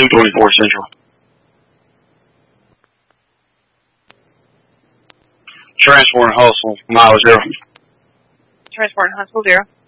224 Central. Transport and Hustle, mile 0. Transport and Hustle 0.